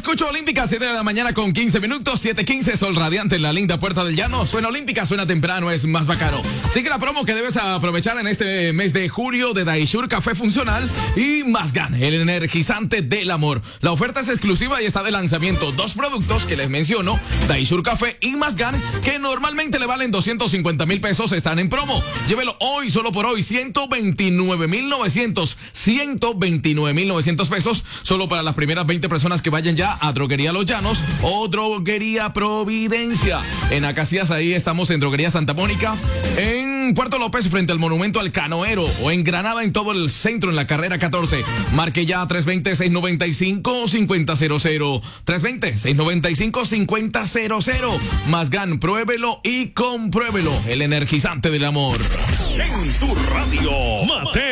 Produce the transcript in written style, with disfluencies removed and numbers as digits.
escucho Olímpica, 7 de la mañana con 15 minutos, 7:15, sol radiante en la linda Puerta del Llano. Suena Olímpica, suena temprano, es más bacano. Sigue la promo que debes aprovechar en este mes de julio de Daisur Café Funcional y Mazgan, el energizante del amor. La oferta es exclusiva y está de lanzamiento. Dos productos que les menciono, Daisur Café y Mazgan, que normalmente le valen 250,000 pesos, están en promo. Llévelo hoy, solo por hoy, 129,900 pesos, solo para las primeras 20 personas que vayan ya a Droguería Los Llanos o Droguería Providencia. En Acacias, ahí estamos en Droguería Santa Mónica, en Puerto López frente al Monumento al Canoero, o en Granada en todo el centro en la carrera 14. Marque ya 320-695-5000. 320-695-5000. Mazgan, pruébelo y compruébelo. El energizante del amor. En tu radio, Mateo